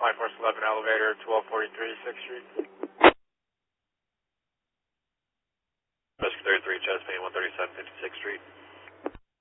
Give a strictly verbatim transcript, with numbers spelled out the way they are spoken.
Flight Force eleven elevator, twelve forty-three sixth Street. Rescue thirty-three, chest pain, one thirty-seven fifty-sixth Street.